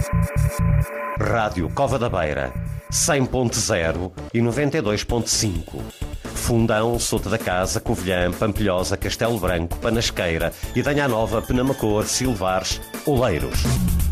Rádio Cova da Beira, 100.0 e 92.5. Fundão, Sota da Casa, Covilhã, Pampilhosa, Castelo Branco, Panasqueira, Idanha Nova, Penamacor, Silvares, Oleiros.